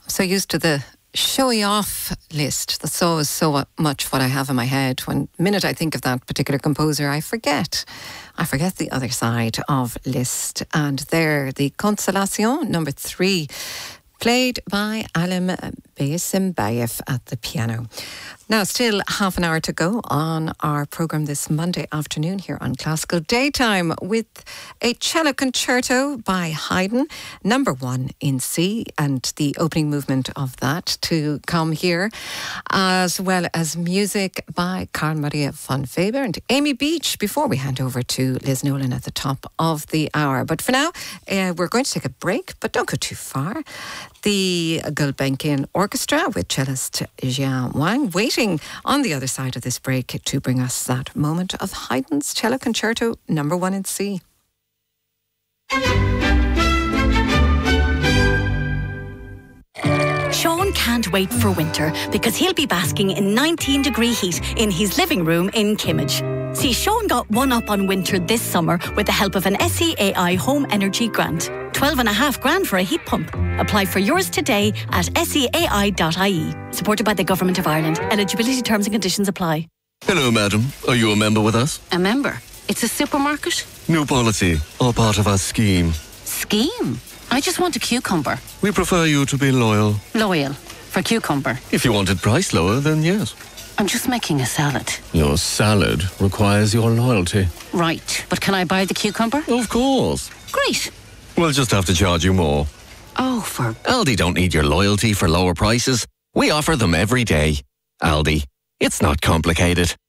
so used to the showy off list. That's always so much what I have in my head. When the minute I think of that particular composer, I forget the other side of list. And there, the Consolation, number 3, played by Alim Bayezembayev at the piano. Now, still half an hour to go on our programme this Monday afternoon here on Classical Daytime with a cello concerto by Haydn, number 1 in C, and the opening movement of that to come here, as well as music by Carl Maria von Weber and Amy Beach before we hand over to Liz Nolan at the top of the hour. But for now, we're going to take a break, but don't go too far. The Gulbenkian Orchestra with cellist Jian Wang waiting on the other side of this break to bring us that moment of Haydn's cello concerto number 1 in C. Sean can't wait for winter because he'll be basking in 19-degree heat in his living room in Kimmage. See, Sean got one up on winter this summer with the help of an SEAI Home Energy Grant. 12.5 grand for a heat pump. Apply for yours today at seai.ie. Supported by the Government of Ireland. Eligibility terms and conditions apply. Hello, madam. Are you a member with us? A member? It's a supermarket? New policy, all part of our scheme. Scheme? I just want a cucumber. We prefer you to be loyal. Loyal? For cucumber? If you wanted price lower, then yes. I'm just making a salad. Your salad requires your loyalty. Right, but can I buy the cucumber? Of course. Great. We'll just have to charge you more. Oh, for... Aldi don't need your loyalty for lower prices. We offer them every day. Aldi. It's not complicated.